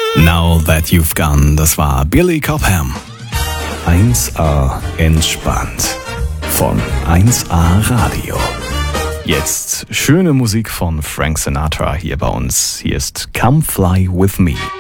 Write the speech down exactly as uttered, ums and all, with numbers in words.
Now That You've Gone, das war Billy Cobham. eins A entspannt von eins A Radio. Jetzt schöne Musik von Frank Sinatra hier bei uns. Hier ist Come Fly With Me.